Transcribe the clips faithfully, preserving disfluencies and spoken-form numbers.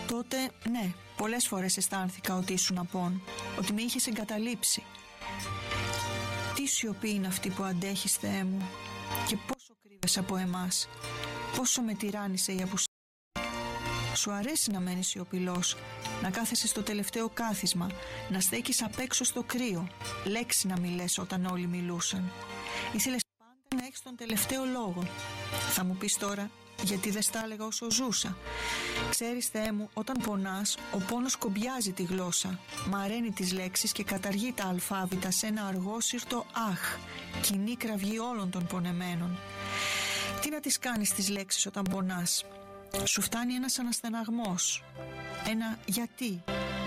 Τότε, ναι, πολλές φορές αισθάνθηκα ότι ήσουν απόν, ότι με είχες εγκαταλείψει. Τι σιωπή είναι αυτή που αντέχεις, Θεέ μου, και πόσο κρύβεσαι από εμάς, πόσο με τυράννησε η απουσία. Σου αρέσει να μένεις σιωπηλός, να κάθεσαι στο τελευταίο κάθισμα, να στέκεις απ' έξω στο κρύο, λέξη να μη λες όταν όλοι μιλούσαν. Ήθελες πάντα να έχεις τον τελευταίο λόγο. Θα μου πεις τώρα, γιατί δεν στα έλεγα όσο ζούσα. Ξέρεις, Θεέ μου, όταν πονάς, ο πόνος κομπιάζει τη γλώσσα, μαραίνει τις λέξεις και καταργεί τα αλφάβητα σε ένα αργόσυρτο αχ, κοινή κραυγή όλων των πονεμένων. Τι να τις κάνεις τις λέξεις όταν πονάς? Σου φτάνει ένας αναστεναγμός, ένα γιατί.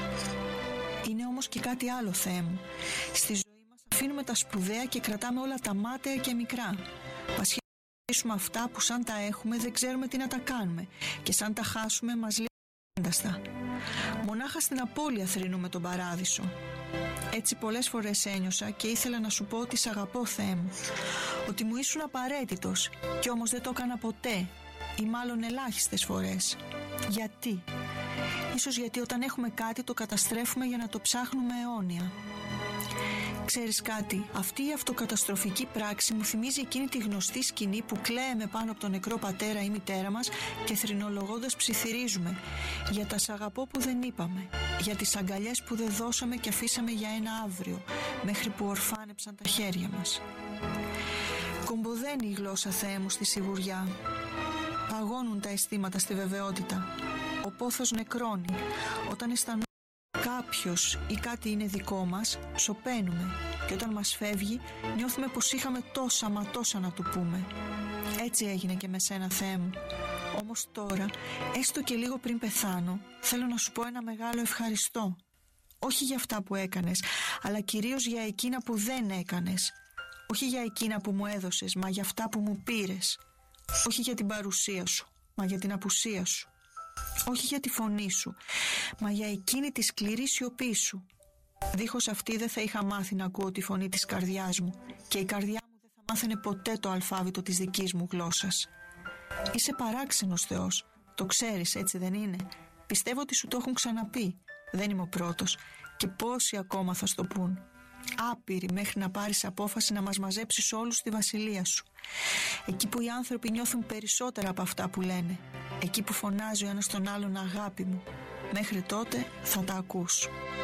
Είναι όμως και κάτι άλλο, Θεέ μου. Στη ζωή μας αφήνουμε τα σπουδαία και κρατάμε όλα τα μάταια και μικρά. Πασχίσουμε αυτά που σαν τα έχουμε δεν ξέρουμε τι να τα κάνουμε, και σαν τα χάσουμε μας λέει ένταστα. Μονάχα στην απώλεια θρηνούμε τον παράδεισο. Έτσι πολλές φορές ένιωσα και ήθελα να σου πω ότι σ' αγαπώ, Θεέ μου, ότι μου ήσουν απαραίτητος, κι όμως δεν το έκανα ποτέ, ή μάλλον ελάχιστες φορές. Γιατί? Ίσως γιατί όταν έχουμε κάτι το καταστρέφουμε για να το ψάχνουμε αιώνια. Ξέρεις κάτι, αυτή η αυτοκαταστροφική πράξη μου θυμίζει εκείνη τη γνωστή σκηνή που κλαίμε πάνω από τον νεκρό πατέρα ή μητέρα μας και θρηνολογώντας ψιθυρίζουμε για τα σ' αγαπώ που δεν είπαμε, για τις αγκαλιές που δεν δώσαμε και αφήσαμε για ένα αύριο, μέχρι που ορφάνεψαν τα χέρια μας. Κομποδαίνει η γλώσσα, Θεέ μου, στη σιγουριά. Παγώνουν τα αισθήματα στη βεβαιότητα. Ο πόθος νεκρώνει. Όταν αισθανόμαστε κάποιος ή κάτι είναι δικό μας, σωπαίνουμε, και όταν μας φεύγει νιώθουμε πως είχαμε τόσα μα τόσα να του πούμε. Έτσι έγινε και με σένα, Θεέ μου. Όμως τώρα, έστω και λίγο πριν πεθάνω, θέλω να σου πω ένα μεγάλο ευχαριστώ. Όχι για αυτά που έκανες, αλλά κυρίως για εκείνα που δεν έκανες. Όχι για εκείνα που μου έδωσες, μα για αυτά που μου πήρες. Όχι για την παρουσία σου, μα για την απουσία σου. Όχι για τη φωνή σου, μα για εκείνη τη σκληρή σιωπή σου. Δίχως αυτή δεν θα είχα μάθει να ακούω τη φωνή της καρδιάς μου, και η καρδιά μου δεν θα μάθαινε ποτέ το αλφάβητο της δικής μου γλώσσας. Είσαι παράξενος Θεός, το ξέρεις, έτσι δεν είναι? Πιστεύω ότι σου το έχουν ξαναπεί. Δεν είμαι ο πρώτος, και πόσοι ακόμα θα στο πούν. Άπειροι μέχρι να πάρεις απόφαση να μας μαζέψεις όλους στη βασιλεία σου. Εκεί που οι άνθρωποι νιώθουν περισσότερα από αυτά που λένε. Εκεί που φωνάζει ο ένας τον άλλον αγάπη μου. Μέχρι τότε θα τα ακούς.